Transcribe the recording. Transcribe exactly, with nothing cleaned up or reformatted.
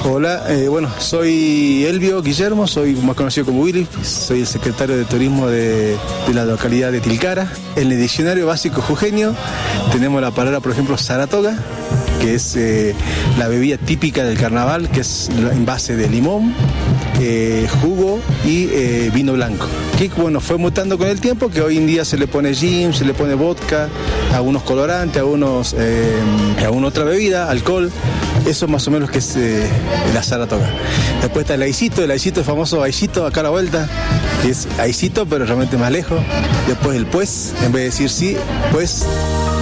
Hola, eh, bueno, soy Elvio Guillermo, soy más conocido como Willy, soy el secretario de Turismo de, de la localidad de Tilcara. En el diccionario básico jujeño tenemos la palabra, por ejemplo, Saratoga, que es eh, la bebida típica del carnaval, que es en base de limón, eh, jugo y eh, vino blanco. Que bueno, fue mutando con el tiempo, que hoy en día se le pone gin, se le pone vodka, algunos colorantes, algunos, eh, alguna otra bebida, alcohol. Eso más o menos que es eh, la Saratoga. Después está el aisito, el aisito, el famoso aisito acá a la vuelta, que es aisito pero realmente más lejos. Después el pues, en vez de decir sí, pues